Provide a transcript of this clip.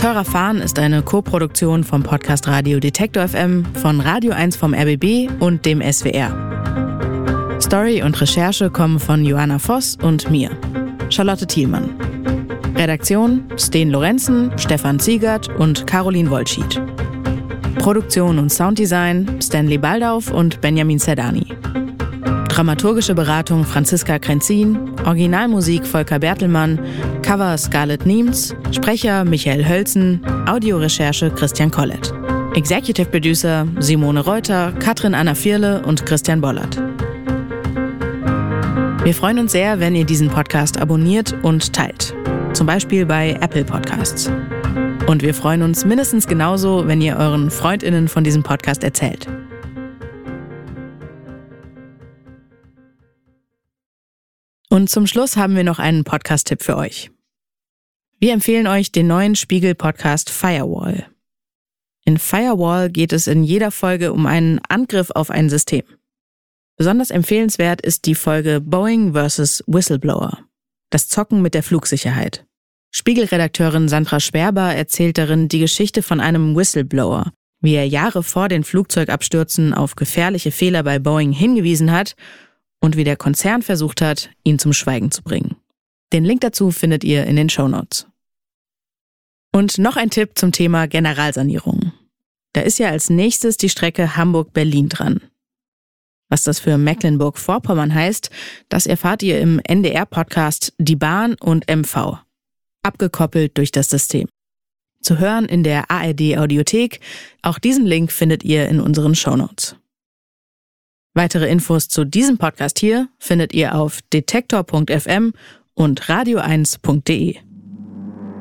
Teurer Fahren ist eine Co-Produktion vom Podcast Radio Detektor FM, von Radio 1 vom RBB und dem SWR. Story und Recherche kommen von Joanna Voss und mir, Charlotte Thielmann. Redaktion Sten Lorenzen, Stefan Ziegert und Caroline Wolschied. Produktion und Sounddesign Stanley Baldauf und Benjamin Zerdani. Dramaturgische Beratung Franziska Krenzin, Originalmusik Volker Bertelmann, Cover Scarlett Niems, Sprecher Michael Hölzen, Audiorecherche Christian Collett. Executive Producer Simone Reuter, Katrin Anna Vierle und Christian Bollert. Wir freuen uns sehr, wenn ihr diesen Podcast abonniert und teilt. Zum Beispiel bei Apple Podcasts. Und wir freuen uns mindestens genauso, wenn ihr euren FreundInnen von diesem Podcast erzählt. Und zum Schluss haben wir noch einen Podcast-Tipp für euch. Wir empfehlen euch den neuen Spiegel-Podcast Firewall. In Firewall geht es in jeder Folge um einen Angriff auf ein System. Besonders empfehlenswert ist die Folge Boeing vs. Whistleblower. Das Zocken mit der Flugsicherheit. Spiegel-Redakteurin Sandra Sperber erzählt darin die Geschichte von einem Whistleblower, wie er Jahre vor den Flugzeugabstürzen auf gefährliche Fehler bei Boeing hingewiesen hat und wie der Konzern versucht hat, ihn zum Schweigen zu bringen. Den Link dazu findet ihr in den Shownotes. Und noch ein Tipp zum Thema Generalsanierung. Da ist ja als nächstes die Strecke Hamburg-Berlin dran. Was das für Mecklenburg-Vorpommern heißt, das erfahrt ihr im NDR-Podcast Die Bahn und MV. Abgekoppelt durch das System. Zu hören in der ARD-Audiothek. Auch diesen Link findet ihr in unseren Shownotes. Weitere Infos zu diesem Podcast hier findet ihr auf detektor.fm und radio1.de.